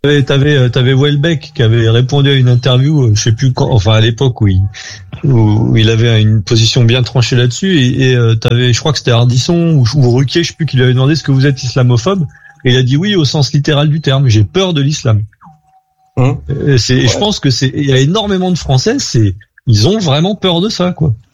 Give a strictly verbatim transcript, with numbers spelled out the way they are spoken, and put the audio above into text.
T'avais, t'avais, t'avais Welbeck qui avait répondu à une interview, je sais plus quand, enfin à l'époque où il, où il avait une position bien tranchée là-dessus, et, et euh, t'avais, je crois que c'était Ardisson ou, ou Ruquier, je sais plus, qui lui avait demandé est-ce que vous êtes islamophobe, et il a dit oui au sens littéral du terme. J'ai peur de l'islam. Hum. C'est, ouais. Je pense que c'est, il y a énormément de Français, c'est, ils ont vraiment peur de ça, quoi.